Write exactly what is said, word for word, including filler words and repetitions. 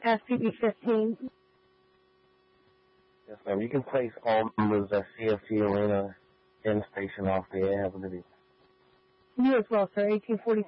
S P B fifteen. Yes, ma'am. You can place all members at C F G Arena in station off the air. Have a good evening. You as well, sir. eighteen forty.